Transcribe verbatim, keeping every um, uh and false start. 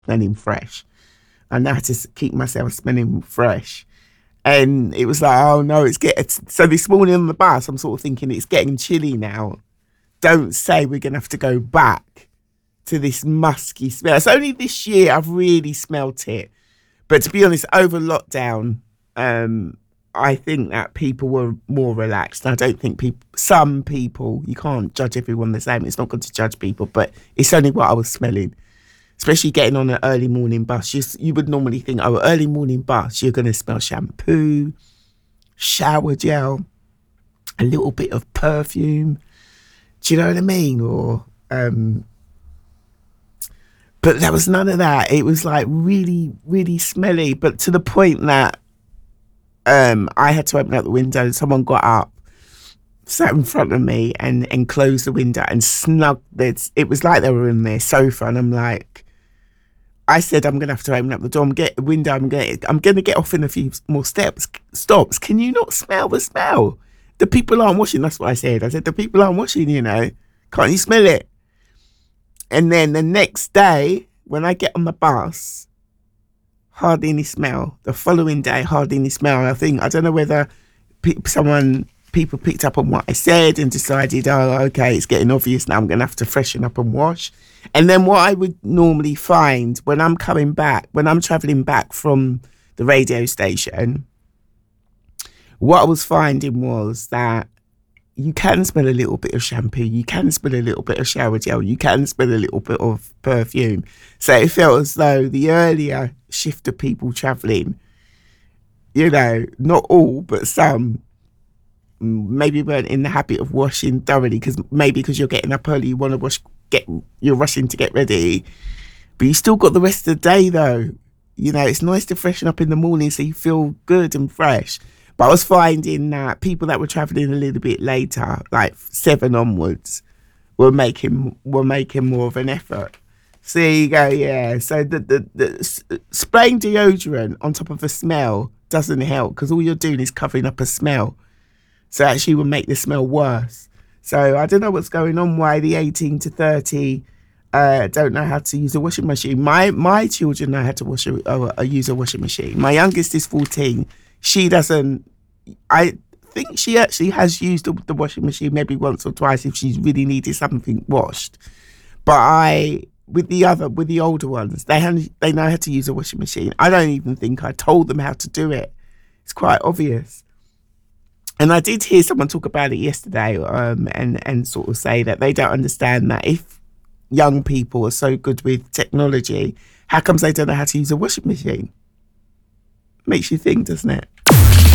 smelling fresh. I know how to keep myself smelling fresh. And it was like, oh no, it's getting. So this morning on the bus, I'm sort of thinking it's getting chilly now. Don't say we're going to have to go back to this musky smell. It's only this year I've really smelt it. But to be honest, over lockdown, um, I think that people were more relaxed. I don't think people, some people, you can't judge everyone the same. It's not good to judge people, but it's only what I was smelling. Especially getting on an early morning bus. You, you would normally think, oh, early morning bus, you're going to smell shampoo, shower gel, a little bit of perfume. Do you know what I mean? Or, um, but there was none of that. It was like really, really smelly, but to the point that um, I had to open up the window and someone got up, sat in front of me and, and closed the window and snugged this. It was like they were in their sofa. And I'm like, I said, I'm going to have to open up the door and get the window. I'm going to, I'm going to get off in a few more steps, stops. Can you not smell the smell? The people aren't washing. That's what I said. I said, the people aren't washing, you know. Can't you smell it? And then the next day, when I get on the bus, hardly any smell. The following day, hardly any smell. I think, I don't know whether pe- someone, people picked up on what I said and decided, oh, okay, it's getting obvious now. I'm going to have to freshen up and wash. And then what I would normally find when I'm coming back, when I'm travelling back from the radio station, what I was finding was that you can smell a little bit of shampoo, you can smell a little bit of shower gel, you can smell a little bit of perfume. So it felt as though the earlier shift of people travelling, you know, not all, but some, maybe weren't in the habit of washing thoroughly, because maybe because you're getting up early, you want to wash, get, you're rushing to get ready, but you still got the rest of the day though. You know, it's nice to freshen up in the morning so you feel good and fresh. But I was finding that people that were travelling a little bit later, like seven onwards, were making were making more of an effort. So there you go, yeah. So the the, the spraying deodorant on top of a smell doesn't help, because all you're doing is covering up a smell. So actually will make the smell worse. So I don't know what's going on, why the eighteen to thirty uh, don't know how to use a washing machine. My my children know how to wash a, uh, use a washing machine. My youngest is fourteen. She doesn't, I think she actually has used the, the washing machine maybe once or twice if she's really needed something washed. But I, with the other, with the older ones, they have, they know how to use a washing machine. I don't even think I told them how to do it. It's quite obvious. And I did hear someone talk about it yesterday um, and, and sort of say that they don't understand that if young people are so good with technology, how comes they don't know how to use a washing machine? Makes you think, doesn't it?